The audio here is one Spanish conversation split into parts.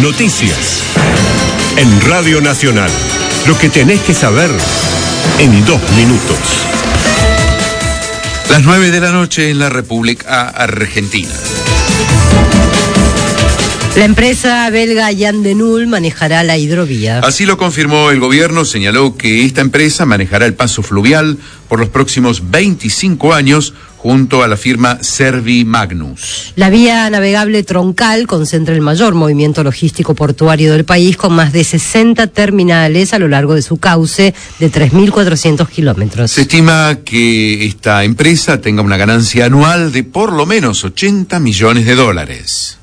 Noticias. En Radio Nacional. Lo que tenés que saber en 2 minutos. Las 9 de la noche en la República Argentina. La empresa belga Jan de Nul manejará la hidrovía. Así lo confirmó el gobierno, señaló que esta empresa manejará el paso fluvial por los próximos 25 años junto a la firma Servimagnus. La vía navegable troncal concentra el mayor movimiento logístico portuario del país, con más de 60 terminales a lo largo de su cauce de 3.400 kilómetros. Se estima que esta empresa tenga una ganancia anual de por lo menos $80 millones.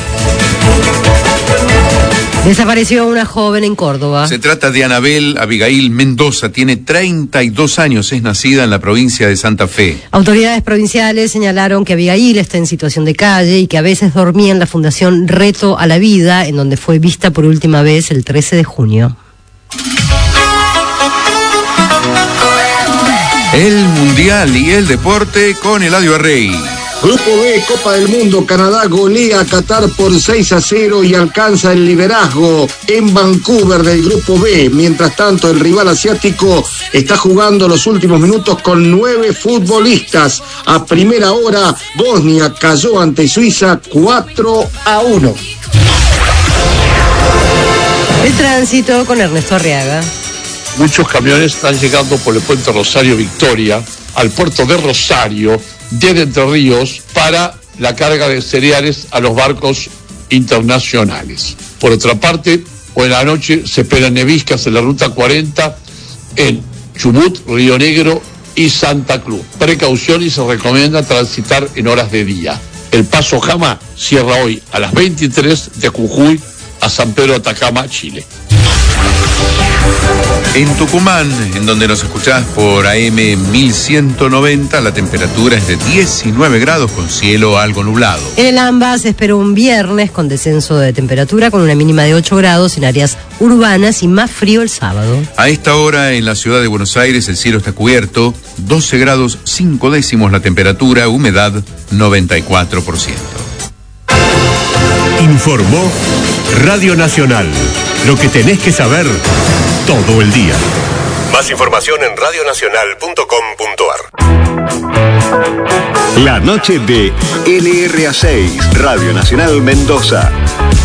Desapareció una joven en Córdoba. Se trata de Anabel Abigail Mendoza, tiene 32 años, es nacida en la provincia de Santa Fe. Autoridades provinciales señalaron que Abigail está en situación de calle y que a veces dormía en la Fundación Reto a la Vida, en donde fue vista por última vez el 13 de junio. El Mundial y el deporte con Eladio Arrey. Grupo B, Copa del Mundo, Canadá golea a Qatar por 6-0 y alcanza el liderazgo en Vancouver del Grupo B. Mientras tanto, el rival asiático está jugando los últimos minutos con 9 futbolistas. A primera hora, Bosnia cayó ante Suiza 4-1. El tránsito con Ernesto Arriaga. Muchos camiones están llegando por el puente Rosario Victoria al puerto de Rosario desde Entre Ríos para la carga de cereales a los barcos internacionales. Por otra parte, hoy en la noche se esperan neviscas en la ruta 40 en Chubut, Río Negro y Santa Cruz. Precaución y se recomienda transitar en horas de día. El paso Jama cierra hoy a las 23 de Jujuy a San Pedro Atacama, Chile. En Tucumán, en donde nos escuchás por AM 1190, la temperatura es de 19 grados con cielo algo nublado. En el AMBA se espera un viernes con descenso de temperatura con una mínima de 8 grados en áreas urbanas y más frío el sábado. A esta hora en la ciudad de Buenos Aires el cielo está cubierto, 12 grados 5 décimos la temperatura, humedad 94%. Informó Radio Nacional. Lo que tenés que saber todo el día. Más información en radionacional.com.ar. La noche de LRA6, Radio Nacional Mendoza.